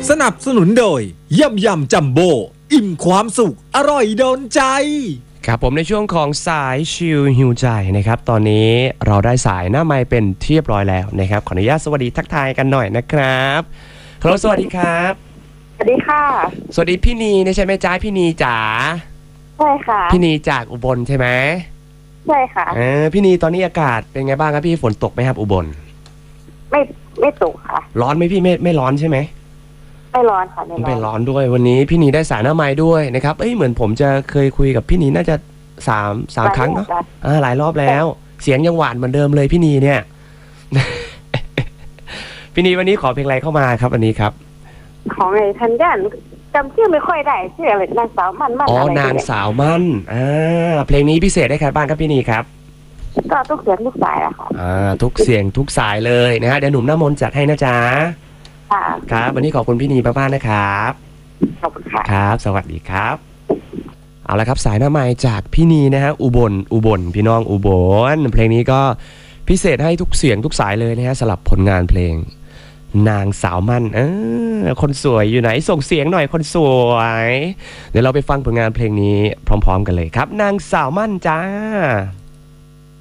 สนับสนุนโดยยำจัมโบ้อิ่มความสุขอร่อยโดนใจครับผมในช่วงของสายชิลฮิวใจนะครับตอนนี้เราได้สายหน้าไมค์เป็นที่เรียบร้อยแล้วนะครับขออนุญาตสวัสดีทักทายกันหน่อยนะครับฮัลโหลสวัสดีครับสวัสดีค่ะสวัสดีพี่นีนะใช่ไหมจ้าพี่นีจ๋าใช่ค่ะพี่นีจากอุบลใช่ไหมใช่ค่ะพี่นีตอนนี้อากาศเป็นไงบ้างครับพี่ฝนตกไหมครับอุบลไม่ตกค่ะร้อนไหมพี่ไม่ร้อนใช่ไหมไม่ร้อนค่ะไม่ร้อนด้วยวันนี้พี่นีได้สายหน้าไมค์ด้วยนะครับเหมือนผมจะเคยคุยกับพี่นีน่าจะสามครั้งเนาะหลายรอบแล้วเสียงยังหวานเหมือนเดิมเลยพี่นีเนี่ย พี่นีวันนี้ขอเพลงอะไรเข้ามาครับวันนี้ครับของไอ้ทันยันจำชื่อไม่ค่อยได้ชื่ออะไรนางสาวมันอะไรนางสาวมันเพลงนี้พิเศษได้ใครบ้างครับพี่นีครับก็ทุกเสียงทุกสายอะค่ะทุกเสียงทุกสายเลยนะฮะเดี๋ยวหนุ่มหน้ามนจัดให้นะจ๊ะครับวันนี้ขอบคุณพี่นีมากๆนะครับขอบคุณค่ะครับสวัสดีครับเอาละครับสายหน้าไมค์จากพี่นีนะฮะอุบลพี่น้องอุบลเพลงนี้ก็พิเศษให้ทุกเสียงทุกสายเลยนะฮะสำหรับผลงานเพลงนางสาวมั่นคนสวยอยู่ไหนส่งเสียงหน่อยคนสวยเดี๋ยวเราไปฟังผลงานเพลงนี้พร้อมๆกันเลยครับนางสาวมั่นจ้า